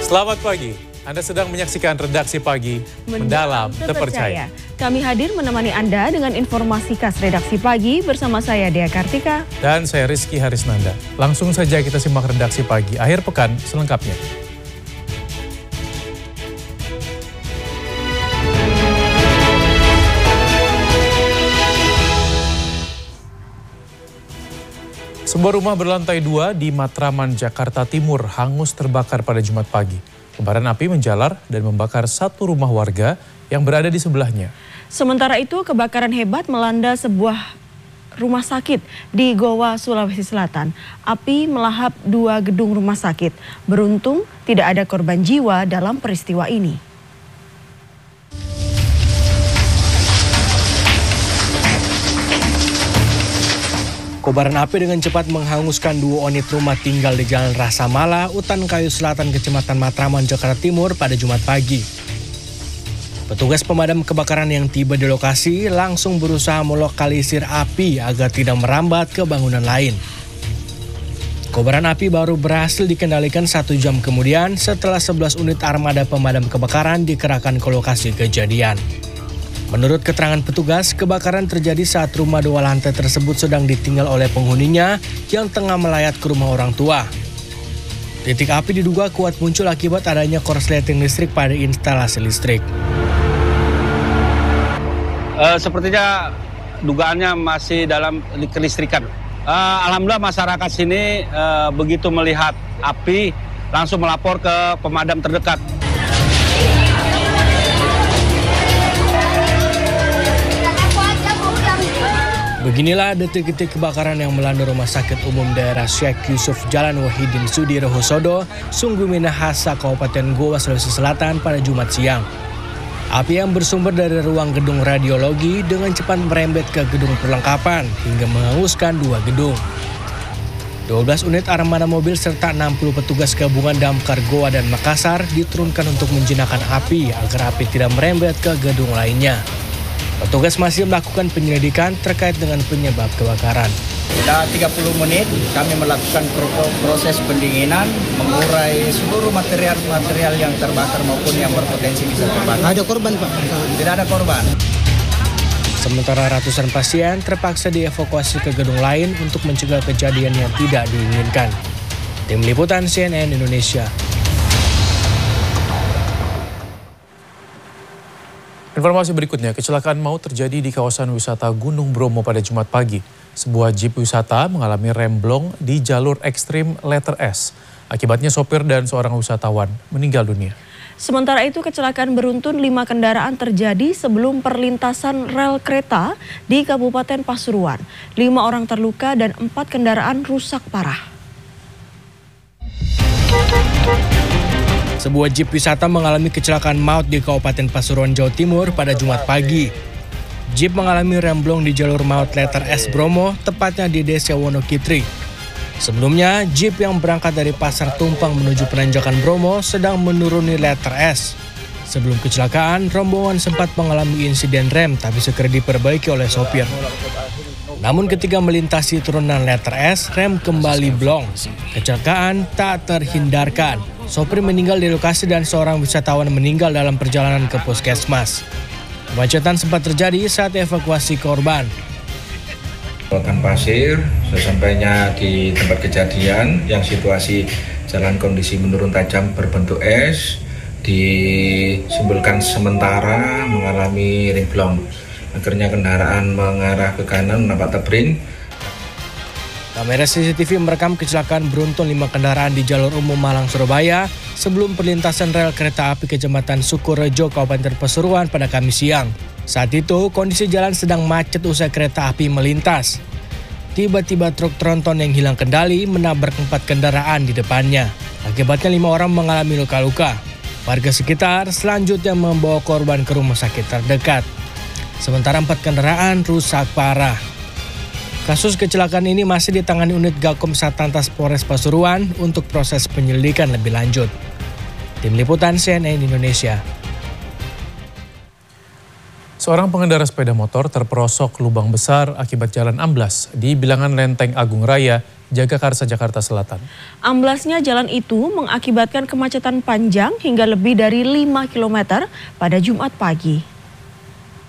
Selamat pagi, Anda sedang menyaksikan Redaksi Pagi Mendalam Terpercaya. Kami hadir menemani Anda dengan informasi khas Redaksi Pagi bersama saya Dea Kartika. Dan saya Rizky Harisnanda. Langsung saja kita simak Redaksi Pagi akhir pekan selengkapnya. Sebuah rumah berlantai 2 di Matraman, Jakarta Timur hangus terbakar pada Jumat pagi. Kobaran api menjalar dan membakar satu rumah warga yang berada di sebelahnya. Sementara itu, kebakaran hebat melanda sebuah rumah sakit di Goa, Sulawesi Selatan. Api melahap 2 gedung rumah sakit. Beruntung tidak ada korban jiwa dalam peristiwa ini. Kobaran api dengan cepat menghanguskan 2 unit rumah tinggal di Jalan Rasa Mala, Utan Kayu Selatan, Kecamatan Matraman, Jakarta Timur pada Jumat pagi. Petugas pemadam kebakaran yang tiba di lokasi langsung berusaha melokalisir api agar tidak merambat ke bangunan lain. Kobaran api baru berhasil dikendalikan 1 jam kemudian setelah 11 unit armada pemadam kebakaran dikerahkan ke lokasi kejadian. Menurut keterangan petugas, kebakaran terjadi saat rumah 2 lantai tersebut sedang ditinggal oleh penghuninya yang tengah melayat ke rumah orang tua. Titik api diduga kuat muncul akibat adanya korsleting listrik pada instalasi listrik. Sepertinya dugaannya masih dalam kelistrikan. Alhamdulillah masyarakat sini begitu melihat api langsung melapor ke pemadam terdekat. Beginilah detik-detik kebakaran yang melanda Rumah Sakit Umum Daerah Syekh Yusuf Jalan Wahidin Sudirohusodo, Sungguh Minahasa, Kabupaten Goa, Sulawesi Selatan pada Jumat siang. Api yang bersumber dari ruang gedung radiologi dengan cepat merembet ke gedung perlengkapan hingga menghanguskan 2 gedung. 12 unit armada mobil serta 60 petugas gabungan damkar Goa dan Makassar diturunkan untuk menjinakkan api agar api tidak merembet ke gedung lainnya. Petugas masih melakukan penyelidikan terkait dengan penyebab kebakaran. Sudah 30 menit kami melakukan proses pendinginan, mengurai seluruh material yang terbakar maupun yang berpotensi bisa terbakar. Ada korban, Pak? Tidak ada korban. Sementara ratusan pasien terpaksa dievakuasi ke gedung lain untuk mencegah kejadian yang tidak diinginkan. Tim Liputan CNN Indonesia. Informasi berikutnya, kecelakaan maut terjadi di kawasan wisata Gunung Bromo pada Jumat pagi. Sebuah jeep wisata mengalami remblong di jalur ekstrim letter S. Akibatnya sopir dan seorang wisatawan meninggal dunia. Sementara itu, kecelakaan beruntun 5 kendaraan terjadi sebelum perlintasan rel kereta di Kabupaten Pasuruan. 5 orang terluka dan 4 kendaraan rusak parah. Sebuah jeep wisata mengalami kecelakaan maut di Kabupaten Pasuruan, Jawa Timur pada Jumat pagi. Jeep mengalami remblong di jalur maut letter S Bromo, tepatnya di Desa Wonokitri. Sebelumnya, jeep yang berangkat dari Pasar Tumpang menuju Penanjakan Bromo sedang menuruni letter S. Sebelum kecelakaan, rombongan sempat mengalami insiden rem tapi segera diperbaiki oleh sopir. Namun ketika melintasi turunan letter S, rem kembali blong. Kecelakaan tak terhindarkan. Sopir meninggal di lokasi dan seorang wisatawan meninggal dalam perjalanan ke puskesmas. Kemacetan sempat terjadi saat evakuasi korban. Lautan pasir, sesampainya di tempat kejadian yang situasi jalan kondisi menurun tajam berbentuk es, disimpulkan sementara mengalami remblong. Akhirnya kendaraan mengarah ke kanan menabrak tebing. Kamera CCTV merekam kecelakaan beruntun 5 kendaraan di jalur umum Malang, Surabaya sebelum perlintasan rel kereta api Kecamatan Sukorejo, Kabupaten Pasuruan pada Kamis siang. Saat itu, kondisi jalan sedang macet usai kereta api melintas. Tiba-tiba truk tronton yang hilang kendali menabrak 4 kendaraan di depannya. Akibatnya 5 orang mengalami luka-luka. Warga sekitar selanjutnya membawa korban ke rumah sakit terdekat. Sementara 4 kendaraan rusak parah. Kasus kecelakaan ini masih ditangani unit Gakom Satlantas Polres Pasuruan untuk proses penyelidikan lebih lanjut. Tim Liputan CNN Indonesia. Seorang pengendara sepeda motor terperosok lubang besar akibat jalan amblas di bilangan Lenteng Agung Raya, Jagakarsa, Jakarta Selatan. Amblasnya jalan itu mengakibatkan kemacetan panjang hingga lebih dari 5 km pada Jumat pagi.